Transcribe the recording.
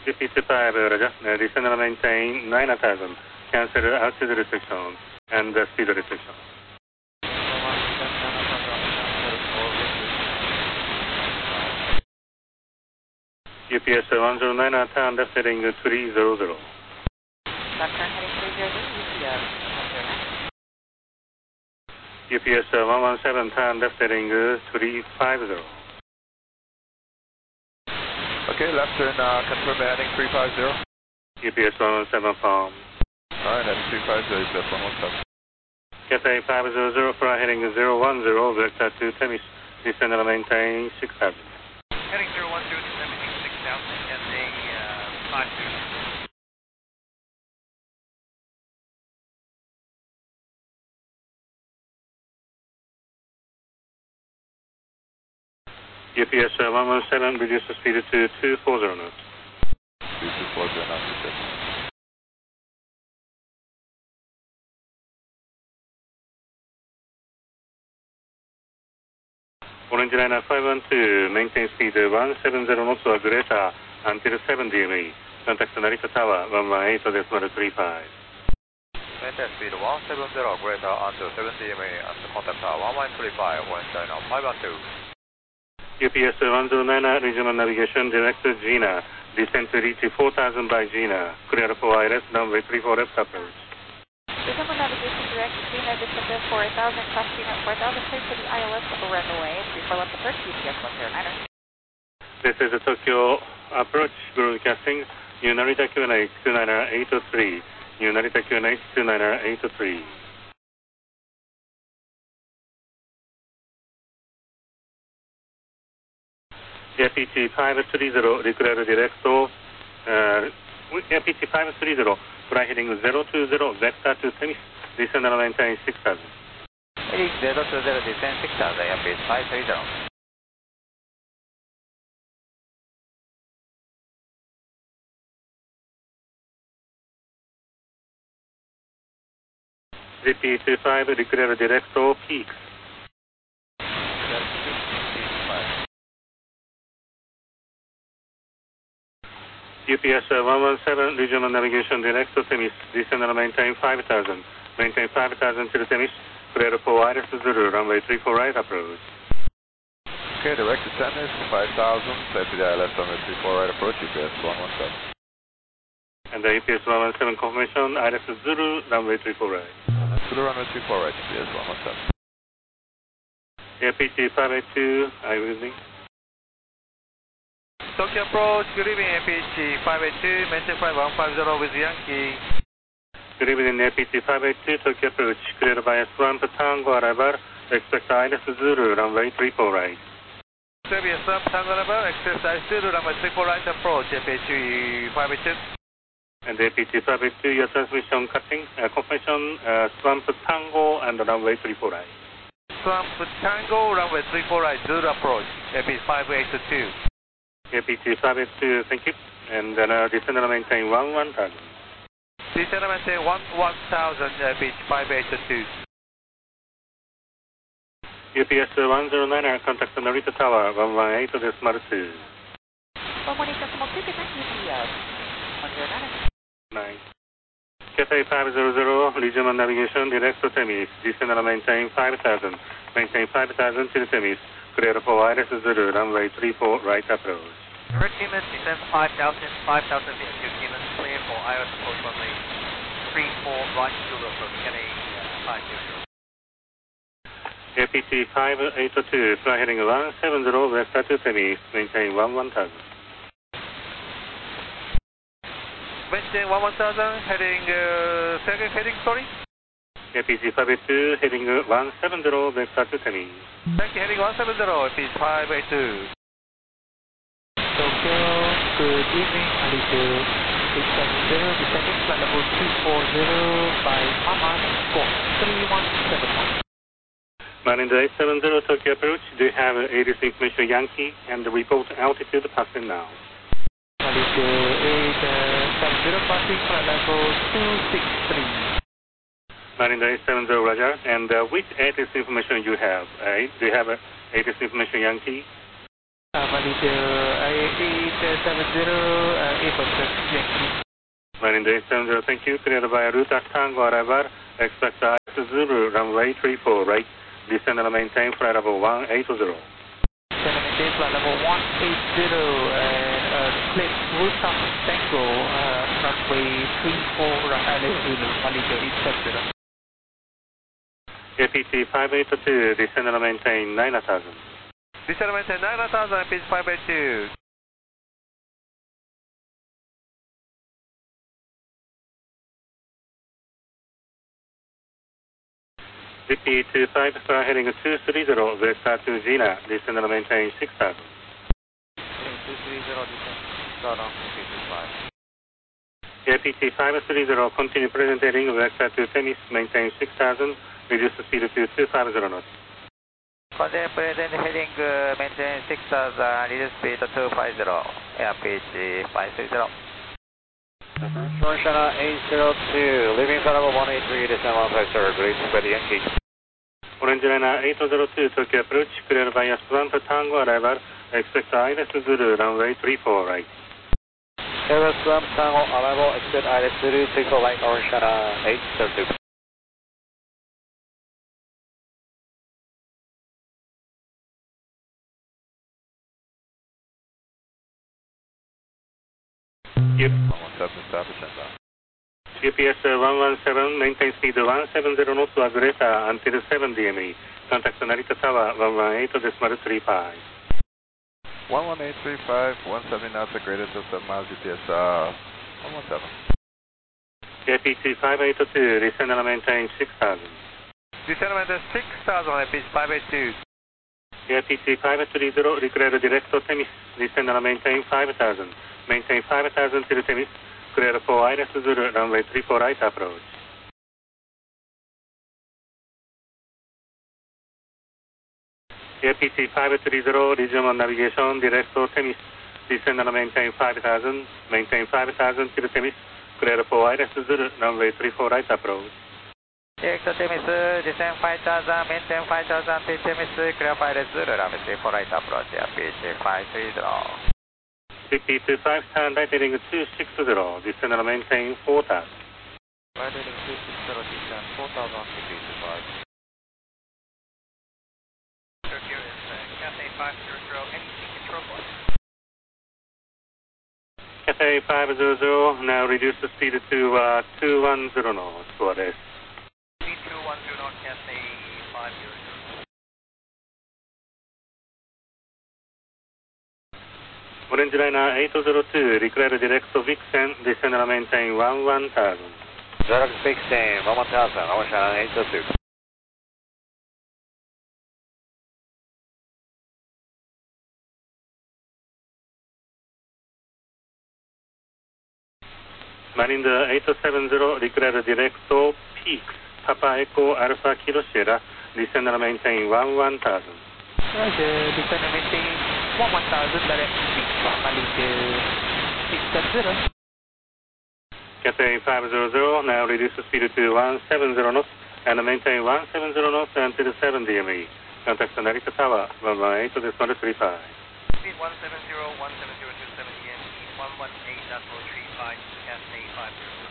GP25, Roger. Descend and maintain 9000. Cancel altitude restriction and speed restriction. UPS 109, turn left heading 300. Left turn heading 300, UPS 117, turn left heading 350. Okay, left turn, confirm the heading 350. UPS 117 farm. Alright, heading 350, UPS 117. Cathay 500, fly heading 010, vector to Temis, descend and maintain 6000. Heading 010 to maintain 6000, ending 52. UPS 117, reduce the speed to 240 knots. 240 knots, UPS. Orange Liner 512, maintain speed 170 knots or greater until 7 DME. Contact Narita Tower 118.35. Maintain speed 170 greater until 7 DME and contact tower 1135, Orange Liner 512. UPS 109, regional navigation, direct to Gina. Descent to reach 4000 by Gina. Clear for ILS, runway 34 left approach. Regional navigation direct to Gina, descend to 4000, cross Gina 4000, clear to the ILS upper runway, 34 left approach, UPS 109. This is the Tokyo approach broadcasting. New Narita QNH 29803. New Narita QNH 29803. APT 530, declare direct to APT 530, fly heading 020, vector to Temis, descend and maintain 6000. Heading 020, descend 6000, APT 530. GP25, declare direct to peaks. UPS 117, regional navigation direct to Temis, descend and maintain 5000. Maintain 5000 to Temis, clear for ILS Zulu, runway 34 right approach. Okay, direct to Temis, 5000, clear to the ILS runway 34 right approach, UPS 117. And the UPS 117 confirmation, ILS Zulu, runway 34 right. Zulu runway 34 right, UPS 117. APT 582, are you with me? Tokyo approach, good evening, APT 582, maintain flight 150 with Yankee. Good evening, APT 582, Tokyo approach, cleared by Swamp Tango arrival, expect ILS Zulu, runway 34 right. Serbia Swamp Tango arrival, expect ILS Zulu, runway 34 right approach, APT 582. And APT 582, your transmission cutting, confirmation, Swamp Tango and runway 34 right. Swamp Tango, runway 34 right, Zulu approach, APT 582. APT 582, thank you. And then descend and maintain 1000. Descend and maintain 1000, APT 582. UPS 109, contact Narita Tower 118.2. 118.2, good night, UPS 109. 9. Cathay 500, regional navigation, direct to Temis, descend and maintain 5000. Maintain 5000 to Temis, clear for ILS Zulu, runway 34 right approach. Red Siemens, descend 5000 feet to Siemens, clear for ILS approach runway 34 right Zulu approach, heading 520. APT 582, fly heading 170, vector to Temis, maintain 1000. Maintain 1000, heading, second heading, sorry? APT 582, heading 170, vector to Temis. Thank you, heading 170, APT 582. Tokyo, good evening, altitude 670, descending flight level 240 by Mama, score 3171. Marinder 870, Tokyo approach, do you have ADC information Yankee and report altitude passing now? Altitude 870, passing flight level 263. Marinder 870, Roger, and which ADC information you have? Do you have ADC information Yankee? Malaysia 870, April 30, Yankee. Malaysia 870, thank you. Cleared by route at Tango arrival. Expect Zulu, runway 34 right. Descend and maintain flight level 180. Descend and maintain flight level 180 and clip route at Tango, runway 34 right. Zulu, Malaysia 870. APT 582, descend and maintain 9000. Descend and maintain 9000, APT 582. BP25, heading 230, vector to Gina, descend and maintain 6000. 230, descend, start on APT 5. APT 530, continue present heading, vector to Temis, maintain 6000, reduce the speed to 250 knots. Continue present heading, maintain 6000, reduce speed to 250, APT 530. Shana 802, leaving flight level 183, descend 150, releasing by the Yankee. Orange Liner 802, Tokyo approach, cleared by Swamp Tango arrival, expect ILS Zulu, runway 34 right. Airbus Swamp Tango arrival, expect ILS Zulu, 34 right, Orange Liner 802. Yep. 117, start descent. GPS 117, maintain speed 170 knots or greater until 7 DME. Contact Narita Tower 118.35. 11835, 170 knots or greater to 7 miles GPS 117. APT 582, descend and maintain 6000. Descend and maintain 6000, APT 582. APT 530, declare direct to Temis, descend and maintain 5000. Maintain 5000 till Temis, clear for ILS Zulu, runway 34 right approach. APT 530, resume on navigation, direct to Temis, descend and maintain 5000, maintain 5000 till Temis, clear for ILS Zulu, runway 34 right approach. Direct to Temis, descend 5000, maintain 5000 till Temis, clear for ILS Zulu, runway 34 right approach, APT 530. BP25, stand right heading 260, descend and maintain 4000. Right heading 260, descend 4000, BP25. Here is Cathay 500, NEC control point. Cathay 500, now reduce the speed to 210 knots for this. Speed 210, Cathay 500. Orange Liner 802, declare direct to Vixen, descend and maintain 1000. Direct Vixen, 1000, Orange Liner 802. Marinder 870, declare direct to Peaks, Papa Echo Alpha Kilo Sierra, descend and maintain 1000. Roger, descend and maintain 1000, direct to Peaks, Malaysia 870. Cathay 500, now reduce the speed to 170 knots and maintain 170 knots until 7 DME. Contact Narita Tower 118.35. Speed 170, 170 to 7 EM, 118.35, Cathay 500.